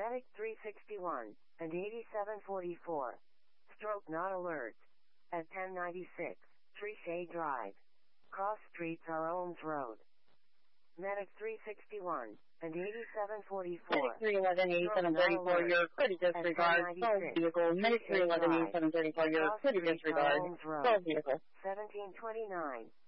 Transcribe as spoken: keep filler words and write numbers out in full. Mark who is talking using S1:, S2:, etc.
S1: Medic three sixty-one and eighty-seven forty-four. Stroke not alert. At ten ninety-six, Trichet Drive. Cross streets are Ohms Road. Medic three sixty-one and eighty-seven forty-four.
S2: Medic three eleven, eighty-seven thirty-four, you're clear to disregard. twelve vehicle. Medic three eleven, eighty-seven thirty-four, you're clear to disregard. twelve vehicle.
S1: seventeen twenty-nine.